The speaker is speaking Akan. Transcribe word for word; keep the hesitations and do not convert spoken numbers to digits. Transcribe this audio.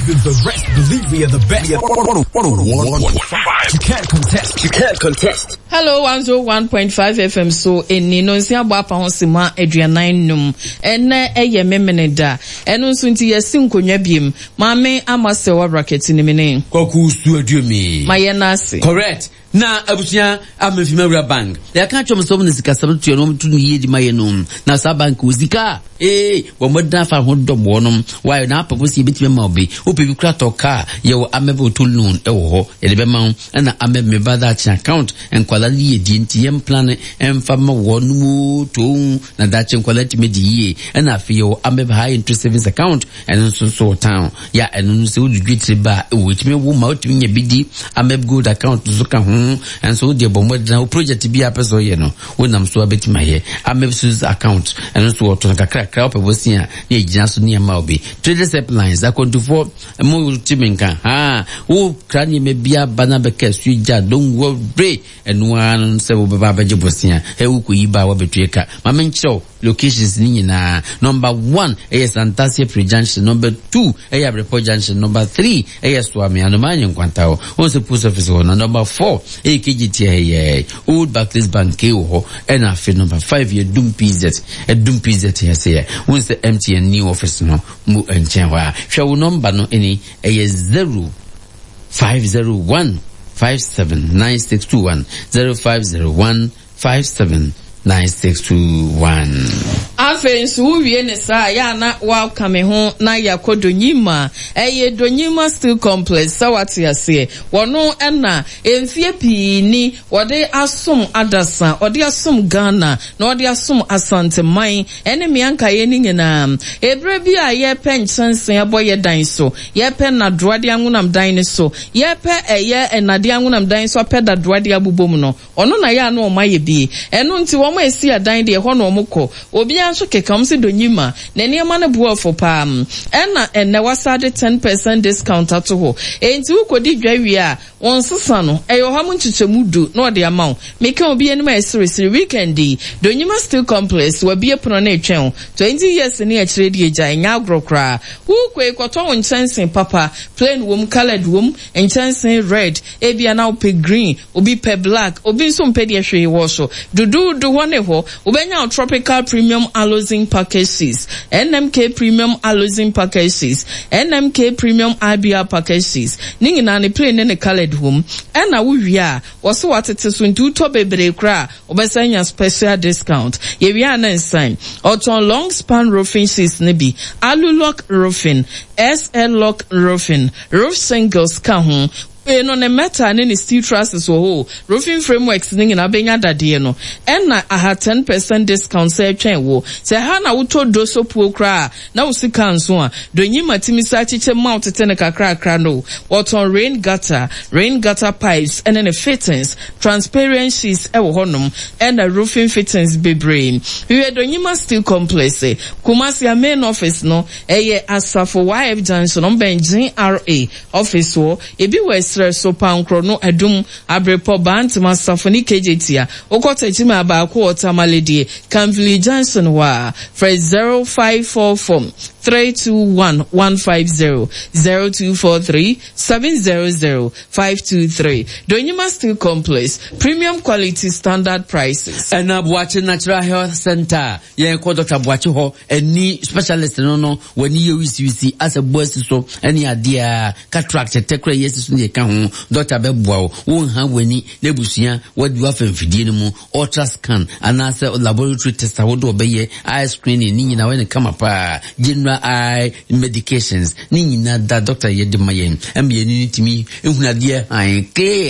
Even the rest believe we are the best. You can't contest. You can't contest. Hello, one oh one point five F M. So, in Ninonsia Bapa Honsima, Adrian Nine Num, and na eye memeneda, and unsunti yasin kunyabim, Mame Amasewa bracket in the mene. Koku Suadumi. Mayanasi. Correct. Na abusia amefimera bank ya kan chom so mnisika sabutu yo no tu ni di mayenum na sa bank uzika eh wo moda fa hodom wonom why na purpose bitime ma obi opebi kra to car ye wo amebe tulun e wo ho ye de be ma na amebe me bada account enkwala li ye di nti yem plan emfa ma wonu to na da chen kwala ti me di ye na afi yo amebe high interest savings account and so so town ya enu se wo dwitri ba e wo ti me wo ma o ti nya bidi amebe good account so ka ho and so the bomb na project bi apeso ye no wonam so abetima ye amebsus account and so to kakra kra opebosia ye gina so ne ma obi traders lines account for mo timinka ha wo kra ne me bia bana be ka suja don't worry and one se wo baba beje bosia he wo koyi ba wa betueka mama nchiro locations ni nyina number one is Santasia Pre-Junction, number two is Report Junction, number three is Swami Anumanyan Kwantao, also post office owner, number four is K G T A, Old Barclays Bank K O, and after number five is Doom P Z, a Doom P Z here, once the M T N new office no, mu and Chenwa, shall number no any, is zero five zero one five seven nine six two one, zero five zero one five seven nine six two one. Afe nsu wie ne sa ya na welcome ho na yakodo nyima eye donyima still complex sawati ase wono na emfie pi ni wode asom adasa wode asom Ghana na wode asom Asante man ene mianka ye ni nyina ebre bi a ye penchansen aboye dan so ye pe na droade anwunam dan ne so ye pe eye enade anwunam dan so pe da droade abubom no ono na ya na o maye bi eno nti wo ma esi adan de ho no omukọ obi anso kekam se donyima na niema na buo fo pam ena enne wasade ten percent discount ato ho enti ukodi dwawi a won sesa no eyo ha munchichemudu no de amount meka obi enima esiri weekend donyima still complex wa bie pono na etwen twenty years ni a kire die gya nya agrokra ukwe kwato won chansen papa plain wom colored wom en chansen red ebia na pe green obi pe black obi nso mpe de hwe wo so dudu du wone ho ubenya tropical premium allozing packages, N M K premium allozing packages, N M K premium I B R packages. Ningi na ni play nene colored home. Ena uwia waso watete suntu to bebre kra obesanya special discount. Yewia na nsign. Oton long span roofing sheets nebi Alulock roofing, S L lock roofing, roof singles ka ho. No ne meta ne ni steel trusses wo ho roofing frameworks ni na benya dade no na aha ten percent discount say twen wo se ha na wuto doso puo kra na usika nso a donyi matimi sa chiche mount tene kakra kra no what on rain gutter rain gutter pipes and then fittings transparent sheets e wo honom and the roofing fittings bebre we donyi ma steel complex Kumasi main office no eye Asafo Y F Junction on Benjin R A office wo ebi we so pankro no adum abrepo bant masafoni kejetia okota jima ba ko otamalede Canville Johnson wa for zero five four four three two one one five zero zero two four three seven zero zero five two three Donyima Steel Complex premium quality standard prices and Abuachi Natural Health Center ye ko Doctor Abuachi ho any specialist no no when you use as a boss so any idea cataract tekra yes so ye ho Doctor Bebua won ha wani nebusua wadu afemfidie no mu ultra scan anase laboratory test wodo obeye eye screening ni nyina when come up general eye medications ni nyina da doctor yedemayen em ye ni timi ehunade an ke